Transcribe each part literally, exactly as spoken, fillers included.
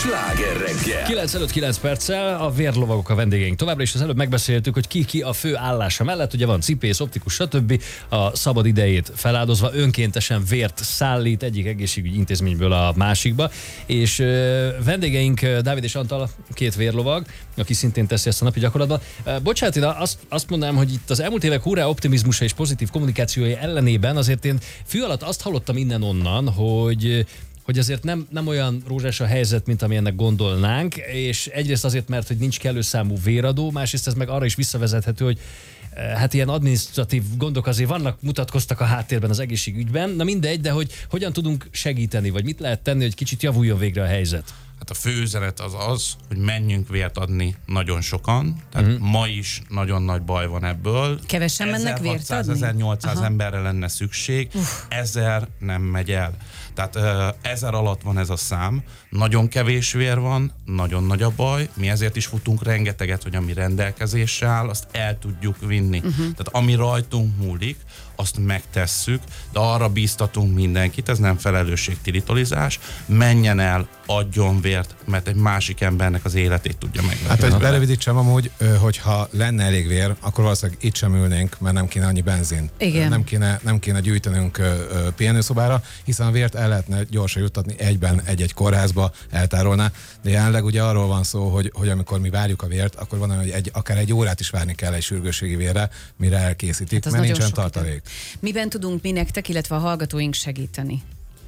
Sláger reggel. kilenc előtt kilenc perccel a vérlovagok a vendégeink. Továbbra is az előbb megbeszéltük, hogy ki ki a fő állása mellett. Ugye van cipész, optikus, stb. A szabad idejét feláldozva önkéntesen vért szállít egyik egészségügyi intézményből a másikba. És ö, vendégeink Dávid és Antal, két vérlovag, aki szintén teszi ezt a napi gyakorlatban. Bocsánat, én azt, azt mondanám, hogy itt az elmúlt évek hurrá optimizmusa és pozitív kommunikációja ellenében azért én fű alatt azt hallottam innen-onnan, hogy hogy azért nem, nem olyan rózsás a helyzet, mint amilyennek gondolnánk, és egyrészt azért, mert hogy nincs kellő számú véradó, másrészt ez meg arra is visszavezethető, hogy hát ilyen adminisztratív gondok azért vannak, mutatkoztak a háttérben az egészségügyben. Na mindegy, de hogy hogyan tudunk segíteni, vagy mit lehet tenni, hogy kicsit javuljon végre a helyzet? Hát a fő üzenet az az, hogy menjünk vért adni nagyon sokan. Tehát uh-huh. ma is nagyon nagy baj van ebből. Kevesen mennek vért adni? ezerhatszáz-ezernyolcszáz emberre lenne szükség, Uf. ezer nem megy el. Tehát ezer alatt van ez a szám, nagyon kevés vér van, nagyon nagy a baj, mi ezért is futunk rengeteget, hogy ami rendelkezésre áll, azt el tudjuk vinni. Uh-huh. Tehát ami rajtunk múlik, azt megtesszük, de arra bíztatunk mindenkit, ez nem felelősségtilitolizás, menjen el, adjon vért, mert egy másik embernek az életét tudja meg. Hát, hogy lerövidítsem amúgy, hogyha lenne elég vér, akkor valószínűleg itt sem ülnénk, mert nem kéne annyi benzin. Igen. Nem kéne, nem kéne gyűjtenünk pihenőszobára, hiszen a vért el lehetne gyorsan juttatni egyben egy-egy kórházba, eltárolná. De jelenleg ugye arról van szó, hogy, hogy amikor mi várjuk a vért, akkor van olyan, hogy egy, akár egy órát is várni kell egy sürgősségi vérre, mire elkészítik, hát mert nincsen tartalék. Miben tudunk mi nektek, illetve a hallgatóink segíteni?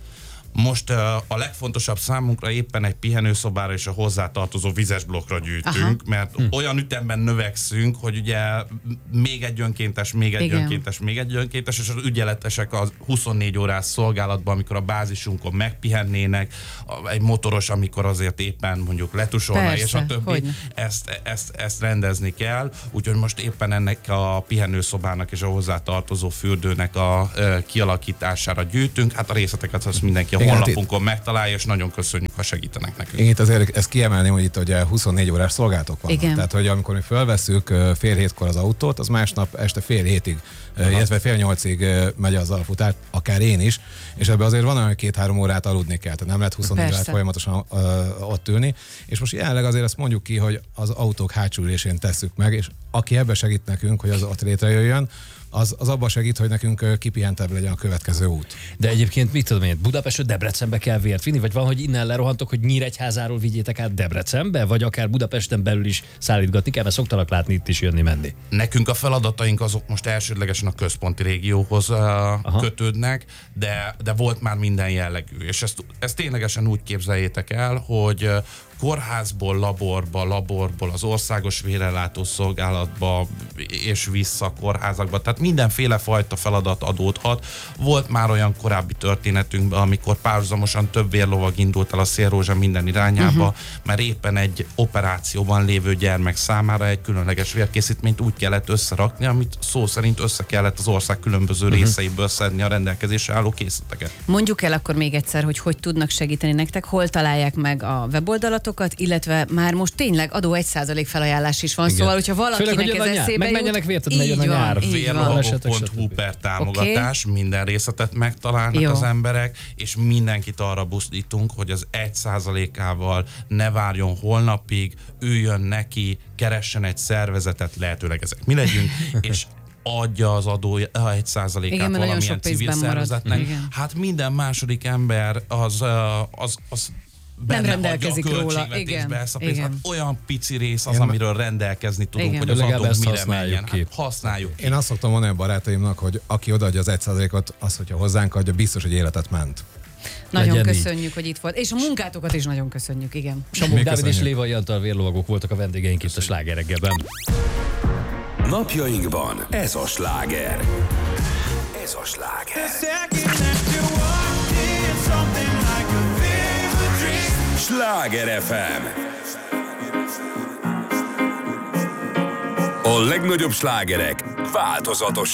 Most uh, a legfontosabb számunkra éppen egy pihenőszobára és a hozzátartozó vizes blokkra gyűjtünk, Aha. mert hm. olyan ütemben növekszünk, hogy ugye még egy önkéntes, még egy Igen. önkéntes, még egy önkéntes, és az ügyeletesek az huszonnégy órás szolgálatban, amikor a bázisunkon megpihennének, egy motoros, amikor azért éppen mondjuk letusolna, Persze, és a többi, ezt, ezt, ezt rendezni kell, úgyhogy most éppen ennek a pihenőszobának és a hozzátartozó fürdőnek a uh, kialakítására gyűjtünk, hát a részleteket az mindenki a honlapunkon megtalálja, és nagyon köszönjük, ha segítenek nekünk. Én itt azért ezt kiemelném, hogy itt ugye huszonnégy órás szolgálatok vannak. Igen. Tehát, hogy amikor mi fölvesszük fél hétkor az autót, az másnap este fél hétig, Aha. illetve fél nyolcig megy az alaputár, akár én is, és ebben azért van olyan két-három órát aludni kell, tehát nem lehet huszonnégy órát folyamatosan uh, ott ülni, és most jelenleg azért azt mondjuk ki, hogy az autók hátsó ülésén tesszük meg, és aki ebbe segít nekünk, hogy az ott létrejöjjön, az, az abban segít, hogy nekünk kipihentebb legyen a következő út. De egyébként mit tudom én, Budapestről Debrecenbe kell vért vinni, vagy van, hogy innen lerohantok, hogy Nyíregyházáról vigyétek át Debrecenbe, vagy akár Budapesten belül is szállítgatni kell, mert szoktalak látni itt is jönni-menni. Nekünk a feladataink azok most elsődlegesen a központi régióhoz uh, kötődnek, de, de volt már minden jellegű. És ezt, ezt ténylegesen úgy képzeljétek el, hogy uh, kórházból, laborba, laborból az országos vérellátó szolgálatba és vissza kórházakba, tehát mindenféle fajta feladat adódhat. Volt már olyan korábbi történetünkben, amikor párhuzamosan több vérlovag indult el a Szélrózsa minden irányába, uh-huh. mert éppen egy operációban lévő gyermek számára egy különleges vérkészítményt úgy kellett összerakni, amit szó szerint össze kellett az ország különböző uh-huh. részeiből szedni a rendelkezésre álló készleteket. Mondjuk el akkor még egyszer, hogy hogy tudnak segíteni nektek, hol találják meg a weboldalatokat, illetve már most tényleg adó egy százalék felajánlás is van, Igen. szóval, hogyha valakinek Főleg, ez eszébe jut, menjenek vért, hogy jön a nyár. vérlovagok pont hu per támogatás, okay. minden részletet megtalálnak Jó. az emberek, és mindenkit arra buzdítunk, hogy az egy százalékával ne várjon holnapig, üljön neki, keressen egy szervezetet, lehetőleg ezek mi legyünk, és adja az adó egy százalékát valamilyen civil szervezetnek. Hát minden második ember az, az, az nem rendelkezik róla. Igen. Igen. Olyan pici rész az, amiről rendelkezni tudunk, Igen. hogy az adó mire menjen. Hát használjuk ki. Én azt szoktam mondani a barátaimnak, hogy aki odaadja az egy százalékot, az, hogyha hozzánk adja, biztos, hogy életet ment. Nagyon Legyen köszönjük, így. hogy itt volt. És a munkátokat is nagyon köszönjük, igen. Samok Dávid és Lévai Antal vérlovagok voltak a vendégeink itt a Sláger reggelben. Napjainkban ez a sláger. Ez a sláger. Sláger ef em. A legnagyobb slágerek változatos